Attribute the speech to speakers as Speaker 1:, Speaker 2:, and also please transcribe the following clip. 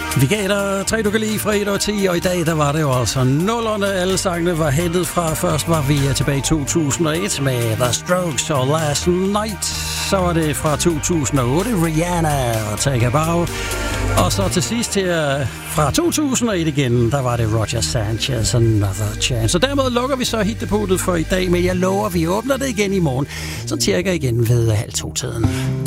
Speaker 1: Vi gav dig 3, du kan lide fra 1 og 10, og i dag der var det jo altså nullerne. Alle sangene var hentet fra. Først var vi tilbage i 2001 med The Strokes og Last Night. Så var det fra 2008 Rihanna og Take a Bow. Og så til sidst her fra 2001 igen, der var det Roger Sanchez Another Chance. Og dermed lukker vi så hitdepotet for i dag, men jeg lover, vi åbner det igen i morgen. Så tjekker igen ved 1:30-tiden.